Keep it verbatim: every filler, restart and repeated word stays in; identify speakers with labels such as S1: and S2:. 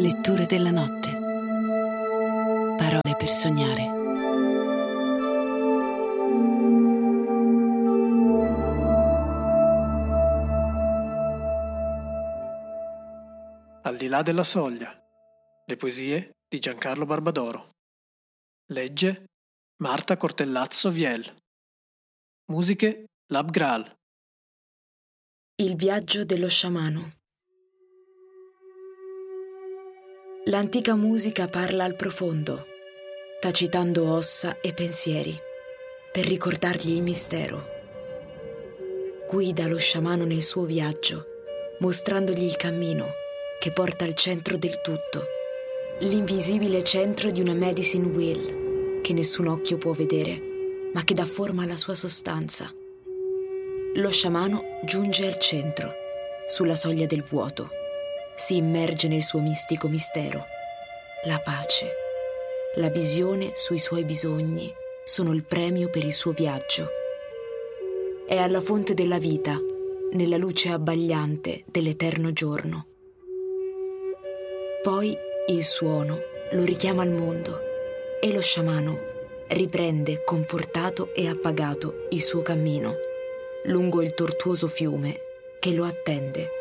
S1: Letture della notte. Parole per sognare.
S2: Al di là della soglia. Le poesie di Giancarlo Barbadoro. Legge Marta Cortellazzo Viel. Musiche Lab Graal.
S3: Il viaggio dello sciamano. L'antica musica parla al profondo, tacitando ossa e pensieri, per ricordargli il mistero. Guida lo sciamano nel suo viaggio, mostrandogli il cammino che porta al centro del tutto, l'invisibile centro di una medicine wheel che nessun occhio può vedere, ma che dà forma alla sua sostanza. Lo sciamano giunge al centro, sulla soglia del vuoto. Si immerge nel suo mistico mistero. La pace, la visione sui suoi bisogni sono il premio per il suo viaggio. È alla fonte della vita, nella luce abbagliante dell'eterno giorno. Poi il suono lo richiama al mondo e lo sciamano riprende confortato e appagato il suo cammino lungo il tortuoso fiume che lo attende.